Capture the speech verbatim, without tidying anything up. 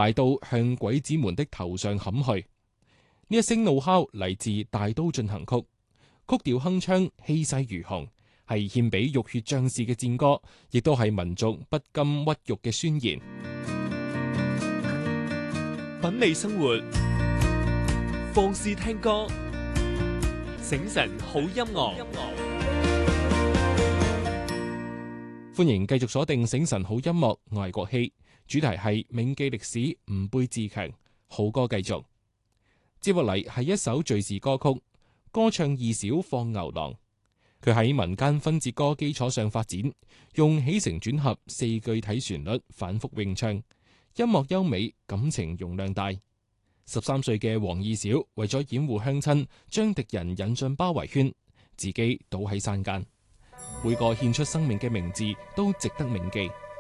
大刀向鬼子們的頭上砍去。呢一聲怒吼嚟自《大刀進行曲》，曲調鏗鏘，氣勢如虹，係獻俾浴血將士嘅戰歌，亦都係民族不甘屈辱嘅宣言。 品味生活，放肆聽歌，醒神好音樂。 歡迎繼續鎖定醒神好音樂，我係國希，主題係銘記歷史，吾輩自強。好歌繼續。接落嚟係一首敘事歌曲，歌唱二小放牛郎。佢喺民間分節歌基礎上發展，用起承轉合四句體旋律反覆詠唱，音樂優美，感情容量大。十三歲嘅黃二小為咗掩護鄉親，將敵人引進包圍圈，自己倒喺山間。每個獻出生命嘅名字都值得銘記。